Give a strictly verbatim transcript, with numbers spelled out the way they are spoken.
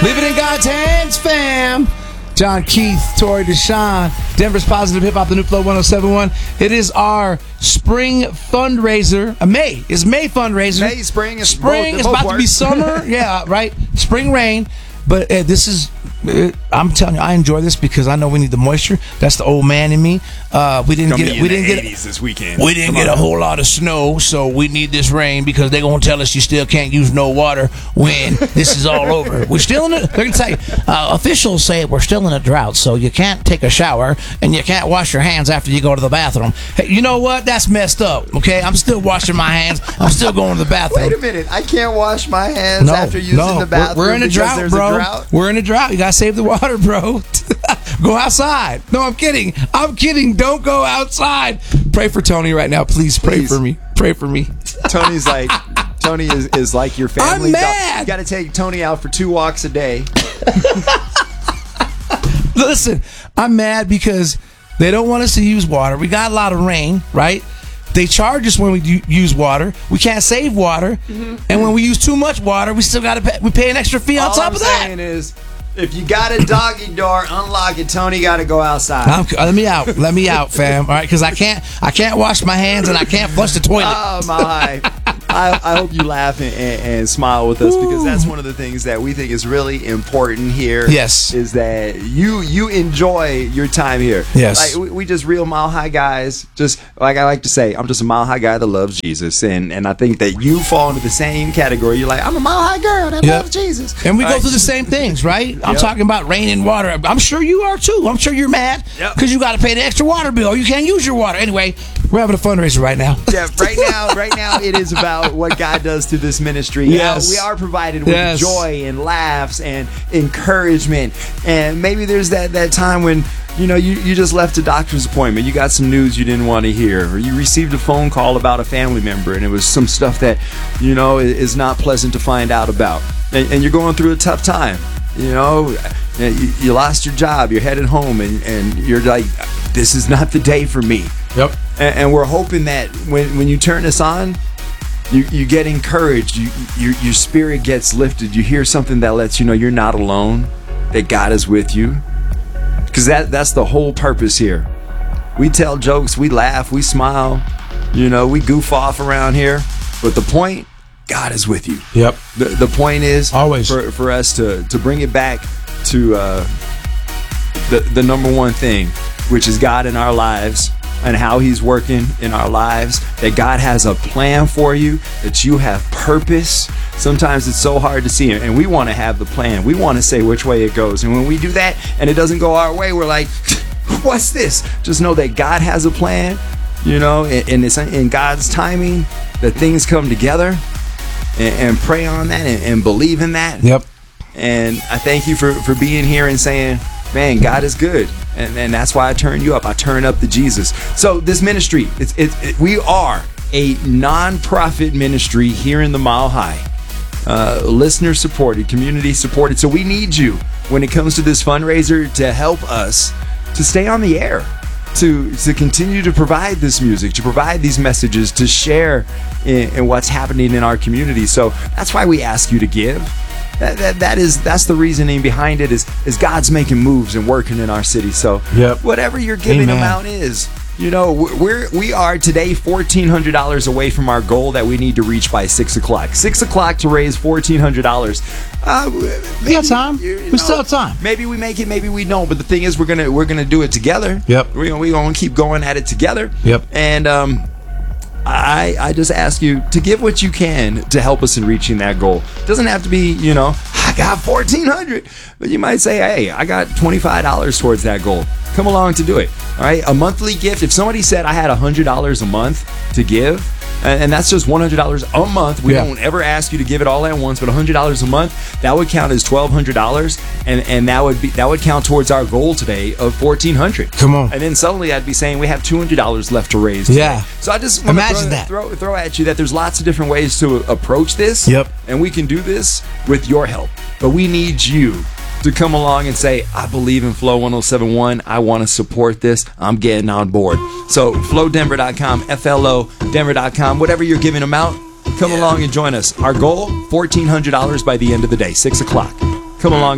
Leave it in God's hands, fam. John Keith, Tori Deshawn, Denver's Positive Hip Hop, the new Flow one oh seven point one. It is our spring fundraiser. Uh, May. It's May fundraiser. May, spring. It's spring. Both, it's both about work. to be summer. Yeah, right. Spring rain. But uh, this is, uh, I'm telling you, I enjoy this because I know we need the moisture. That's the old man in me. Uh, we didn't Gonna get be it. in We the didn't get eighties this weekend. We didn't Come get on. a whole lot of snow, so we need this rain because they're gonna tell us you still can't use no water when this is all over. We're still in it. They're gonna tell you. Uh, officials say we're still in a drought, so you can't take a shower and you can't wash your hands after you go to the bathroom. Hey, you know what? That's messed up. Okay, I'm still washing my hands. I'm still going to the bathroom. Wait a minute. I can't wash my hands after using no, the bathroom. We're, we're in a because drought, there's bro. A drought? We're in a drought. You gotta save the water, bro. Go outside. No, I'm kidding. I'm kidding. Don't go outside. Pray for Tony right now, please. Pray Please. for me. Pray for me. Tony's like, Tony is, is like your family. I'm mad. You got to take Tony out for two walks a day. Listen, I'm mad because they don't want us to use water. We got a lot of rain, right? They charge us when we u- use water. We can't save water, Mm-hmm. and when we use too much water, we still got to pay. We pay an extra fee on All top I'm of that. saying is, if you got a doggy door, unlock it. Tony got to go outside. I'm, let me out. Let me out, fam. All right, because I can't. I can't wash my hands and I can't flush the toilet. Oh my! I, I hope you laugh and, and, and smile with us because that's one of the things that we think is really important here. Yes. is that you you enjoy your time here. Yes. like we, we just real mile high guys. Just like I like to say, I'm just a mile high guy that loves Jesus, and and I think that you fall into the same category. You're like, I'm a mile high girl that Yep. loves Jesus, And we All go right. through the same things, right? I'm Yep. talking about rain and water. I'm sure you are too. I'm sure you're mad Yep. because you got to pay the extra water bill. You can't use your water. Anyway, we're having a fundraiser right now. Yeah, right now, right now, it is about what God does to this ministry. Yes. Now, we are provided with Yes. joy and laughs and encouragement. And maybe there's that, that time when, you know, you, you just left a doctor's appointment. You got some news you didn't want to hear. Or you received a phone call about a family member and it was some stuff that, you know, is not pleasant to find out about. And, and you're going through a tough time. You know, you, you lost your job. You're headed home and, and you're like, this is not the day for me. Yep. And, and we're hoping that when, when you turn this on, you, you get encouraged. You, your, your spirit gets lifted. You hear something that lets you know you're not alone, that God is with you. Because that, that's the whole purpose here. We tell jokes, we laugh, we smile, you know, we goof off around here. But the point, God is with you. Yep. The, the point is Always. for, for us to, to bring it back to uh, the, the number one thing, which is God in our lives and how he's working in our lives, that God has a plan for you, that you have purpose. Sometimes it's so hard to see it, and we want to have the plan. We want to say which way it goes. And when we do that and it doesn't go our way, we're like, what's this? Just know that God has a plan, you know, and, and it's in God's timing that things come together, and, and pray on that and, and believe in that. Yep. And I thank you for, for being here and saying, man, God is good. And, and that's why I turn you up. I turn up the Jesus. So this ministry, it's, it's, it, we are a non-profit ministry here in the Mile High. Uh, listener supported, community supported. So we need you when it comes to this fundraiser to help us to stay on the air, to to continue to provide this music, to provide these messages, to share in, in what's happening in our community. So that's why we ask you to give. That, that, that is that's the reasoning behind it is is God's making moves and working in our city. So Yep. whatever your giving Amen. amount is, you know, we're we are today fourteen hundred dollars away from our goal that we need to reach by six o'clock. Six o'clock to raise fourteen hundred dollars. Uh, We got time. you- you We still have time. Maybe we make it, maybe we don't. But the thing is, we're gonna we're gonna do it together. Yep. We're gonna, we're gonna keep going at it together. Yep. And um, I I just ask you to give what you can to help us in reaching that goal. It doesn't have to be, you know, I got fourteen hundred, but you might say, hey, I got twenty-five dollars towards that goal. Come along to do it. All right, a monthly gift. If somebody said I had one hundred dollars a month to give, and and that's just one hundred dollars a month. We Yeah. don't ever ask you to give it all at once, but one hundred dollars a month, that would count as twelve hundred dollars, and and that would be that would count towards our goal today of fourteen hundred dollars. Come on. And then suddenly I'd be saying we have two hundred dollars left to raise today. Yeah. So I just want Imagine to throw, that. Throw, throw at you that there's lots of different ways to approach this. Yep. And we can do this with your help. But we need you to come along and say, I believe in Flow one oh seven point one. I want to support this. I'm getting on board. So flow denver dot com, F L O denver dot com, whatever you're giving amount, come along and join us. Our goal, fourteen hundred dollars by the end of the day, six o'clock. Come along.